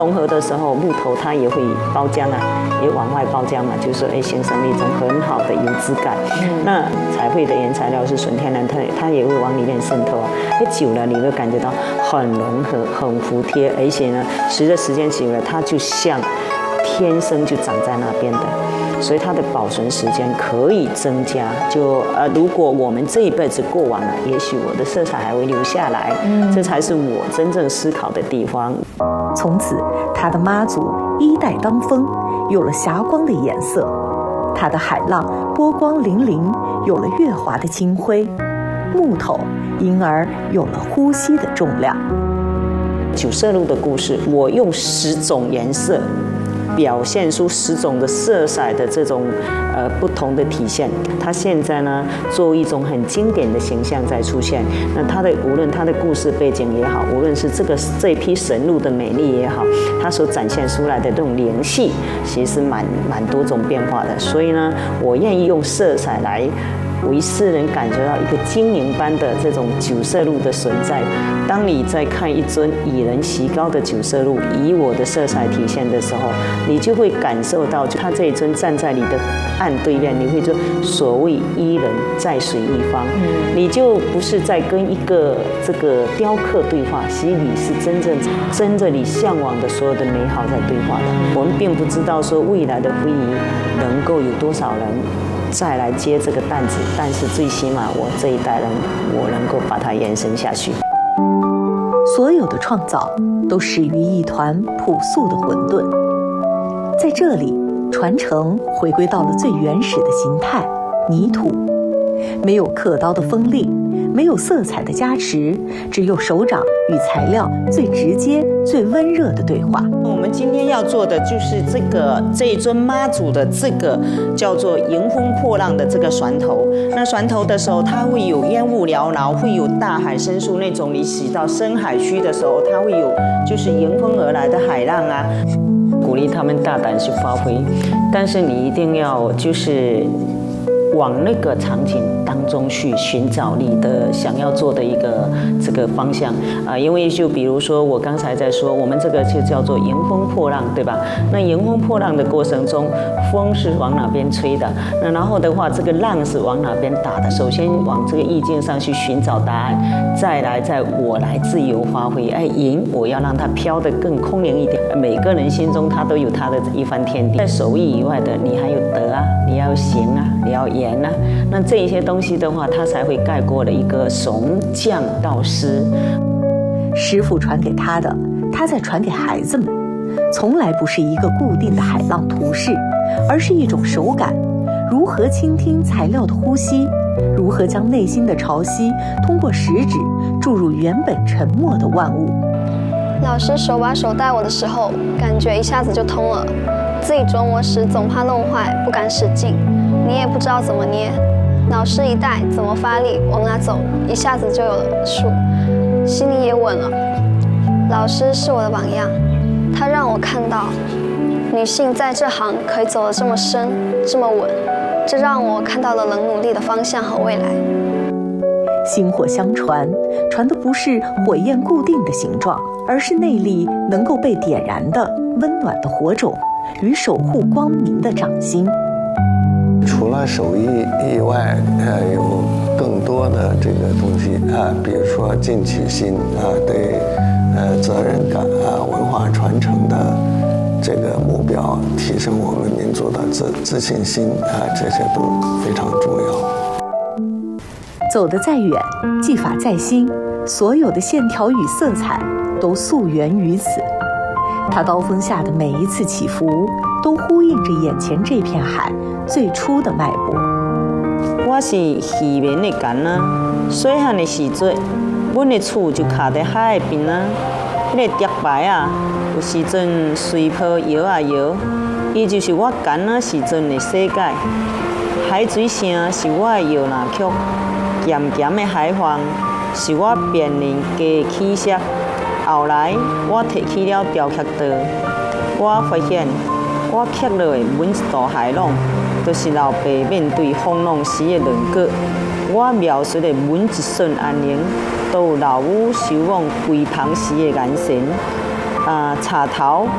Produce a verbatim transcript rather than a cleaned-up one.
融合的时候，木头它也会包浆啊，也往外包浆嘛，就是说，哎，形成了一种很好的油脂感。嗯、那彩绘的原材料是纯天然，它它也会往里面渗透啊。哎，久了你会感觉到很融合、很服帖，而且呢，随着时间久了，它就像天生就长在那边的。所以它的保存时间可以增加。就呃，如果我们这一辈子过完了，也许我的色彩还会留下来。嗯，这才是我真正思考的地方。 从此，他的妈祖衣带当风，有了霞光的颜色；他的海浪波光粼粼，有了月华的金辉。木头因而有了呼吸的重量。 九色鹿的故事，我用十种颜色。表现出十种的色彩的这种呃不同的体现，它现在呢作为一种很经典的形象在出现。那它的无论它的故事背景也好，无论是这个这批神鹿的美丽也好，它所展现出来的这种灵气，其实蛮蛮多种变化的。所以呢，我愿意用色彩来为世人感觉到一个晶莹般的这种九色鹿的存在。当你在看一尊以人习高的九色鹿，以我的色彩体现的时候，你就会感受到，就他这一尊站在你的岸对面，你会说所谓伊人在水一方，嗯、你就不是在跟一个这个雕刻对话，其实你是真正真正你向往的所有的美好在对话的。我们并不知道说未来的会议能够有多少人再来接这个担子，但是最起码我这一代人，我能够把它延伸下去。 所有的创造都始于一团朴素的混沌，在这里，传承回归到了最原始的形态——泥土。没有刻刀的锋利，没有色彩的加持，只有手掌与材料最直接、最温热的对话。 我们今天要做的就是这个这一尊妈祖的这个叫做迎风破浪的这个船头。那船头的时候，它会有烟雾缭绕，会有大海深处那种你洗到深海区的时候，它会有就是迎风而来的海浪啊。鼓励他们大胆去发挥，但是你一定要就是往那个场景当中去寻找你的想要做的一个这个方向啊、呃，因为就比如说我刚才在说，我们这个就叫做迎风破浪，对吧？那迎风破浪的过程中，风是往哪边吹的？那然后的话，这个浪是往哪边打的？首先往这个意境上去寻找答案，再来在我来自由发挥。哎，迎我要让它飘得更空灵一点。每个人心中他都有他的一番天地。在手艺以外的，你还有德啊，你要行啊，你要言啊，那这一些东西的话，它才会盖过了一个从匠到师。 师傅传给他的，他再传给孩子们，从来不是一个固定的海浪图式，而是一种手感。如何倾听材料的呼吸，如何将内心的潮汐通过食指注入原本沉默的万物。 老师手把手带我的时候，感觉一下子就通了。自己琢磨时总怕弄坏，不敢使劲，你也不知道怎么捏。老师一带，怎么发力，往哪走，一下子就有了数，心里也稳了。老师是我的榜样，他让我看到女性在这行可以走得这么深，这么稳，这让我看到了能努力的方向和未来。 薪火相传，传的不是火焰固定的形状，而是内力能够被点燃的温暖的火种与守护光明的掌心。 除了手艺以外，呃，有更多的这个东西啊，比如说尽起心啊，对，呃，责任感啊，文化传承的这个目标，提升我们民族的自自信心啊，这些都非常重要。 走得再远，技法再新，所有的线条与色彩都溯源于此。他刀锋下的每一次起伏，都呼应着眼前这片海最初的脉搏。 我是渔民的干啊，细汉的时阵，阮的厝就徛在海的边啊。迄个竹牌啊，有时阵随波摇啊摇，伊就是我干啊时阵的世界。海水声是我的摇篮曲，咸咸的海风是我辨认家的气息。后来我提起了雕刻刀，我发现我刻落的每一道海浪，都是老爸面对风浪时的轮廓。我描述的每一瞬安宁，都有老母守望归旁时的眼神。啊，茶头